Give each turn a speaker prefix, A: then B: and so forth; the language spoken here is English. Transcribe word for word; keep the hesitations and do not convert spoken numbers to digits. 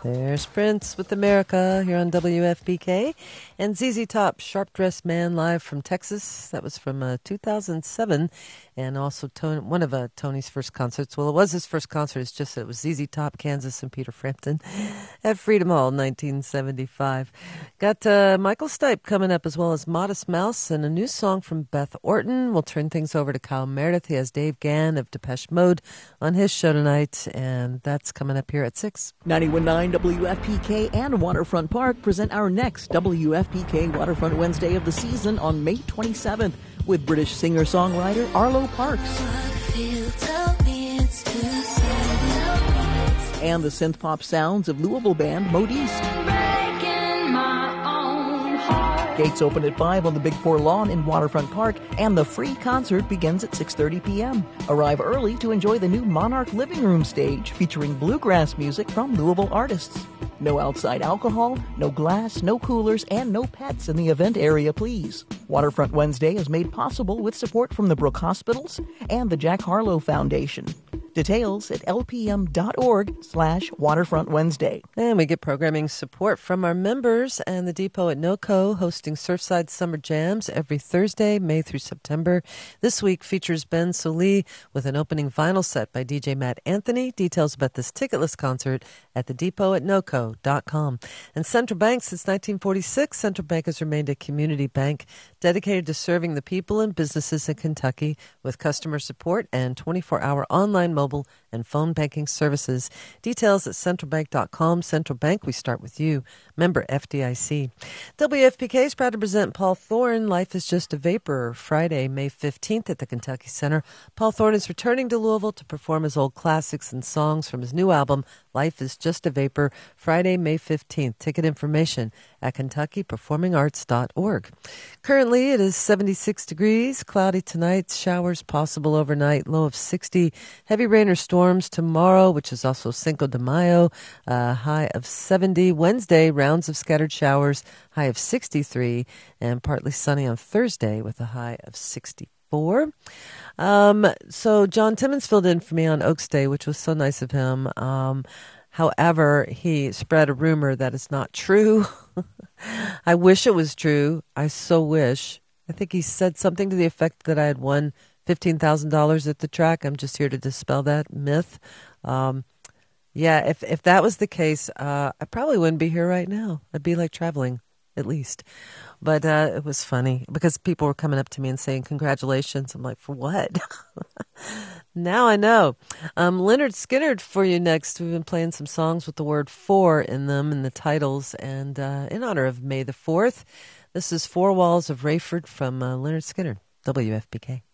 A: There's Prince with America here on W F P K. And Z Z Top, Sharp Dressed Man, live from Texas. That was from uh, two thousand seven. And also Tony, one of uh, Tony's first concerts. Well, it was his first concert. It's just that it was Z Z Top, Kansas, and Peter Frampton at Freedom Hall in nineteen seventy-five. Got uh, Michael Stipe coming up, as well as Modest Mouse, and a new song from Beth Orton. We'll turn things over to Kyle Meredith. He has Dave Gann of Depeche Mode on his show tonight, and that's coming up here at six.
B: ninety-one point nine W F P K and Waterfront Park present our next W F P K Waterfront Wednesday of the season on May twenty-seventh with British singer-songwriter Arlo Parks. And the synth-pop sounds of Louisville band Modiste. Gates open at five on the Big Four lawn in Waterfront Park, and the free concert begins at six thirty p.m. Arrive early to enjoy the new Monarch Living Room stage featuring bluegrass music from Louisville artists. No outside alcohol, no glass, no coolers, and no pets in the event area, please. Waterfront Wednesday is made possible with support from the Brook Hospitals and the Jack Harlow Foundation. Details at lpm.org slash Waterfront Wednesday.
A: And we get programming support from our members and the Depot at NoCo, hosting Surfside Summer Jams every Thursday, May through September. This week features Ben Solee with an opening vinyl set by D J Matt Anthony. Details about this ticketless concert at the depot at noco dot com. And Central Bank, since nineteen forty-six, Central Bank has remained a community bank dedicated to serving the people and businesses in Kentucky with customer support and twenty-four hour online mobile and phone banking services. Details at central bank dot com. Central Bank, we start with you. Member F D I C. W F P K is proud to present Paul Thorne, Life is Just a Vapor, Friday, May fifteenth at the Kentucky Center. Paul Thorne is returning to Louisville to perform his old classics and songs from his new album, Life is Just a Vapor, Friday, May fifteenth. Ticket information at kentucky performing arts dot org. Currently, it is seventy-six degrees, cloudy tonight, showers possible overnight, low of sixty. Heavy rain or storms tomorrow, which is also Cinco de Mayo, uh, high of seventy. Wednesday, rounds of scattered showers, high of sixty-three, and partly sunny on Thursday with a high of sixty-four. Um, so John Timmons filled in for me on Oaks Day, which was so nice of him. Um, however, he spread a rumor that is not true. I wish it was true. I so wish. I think he said something to the effect that I had won fifteen thousand dollars at the track. I'm just here to dispel that myth. Um, yeah, if if that was the case, uh, I probably wouldn't be here right now. I'd be like traveling, at least. But uh, it was funny because people were coming up to me and saying, congratulations. I'm like, for what? Now I know. Um, Leonard Skinner for you next. We've been playing some songs with the word for in them in the titles. And uh, in honor of May the fourth, this is Four Walls of Rayford from uh, Leonard Skinner, W F P K.